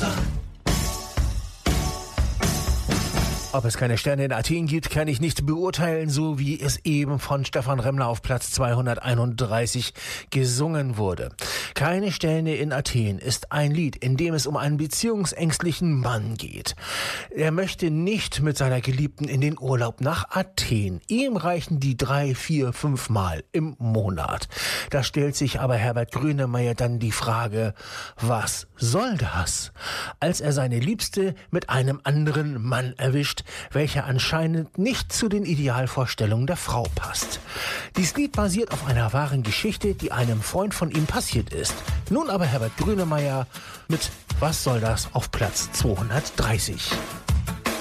Ob es keine Sterne in Athen gibt, kann ich nicht beurteilen, so wie es eben von Stefan Remmler auf Platz 231 gesungen wurde. Keine Sterne in Athen ist ein Lied, in dem es um einen beziehungsängstlichen Mann geht. Er möchte nicht mit seiner Geliebten in den Urlaub nach Athen. Ihm reichen die 3, 4, 5 Mal im Monat. Da stellt sich aber Herbert Grönemeyer dann die Frage, was soll das? Als er seine Liebste mit einem anderen Mann erwischt, welcher anscheinend nicht zu den Idealvorstellungen der Frau passt. Dieses Lied basiert auf einer wahren Geschichte, die einem Freund von ihm passiert ist. Nun aber Herbert Grönemeyer mit Was soll das auf Platz 230.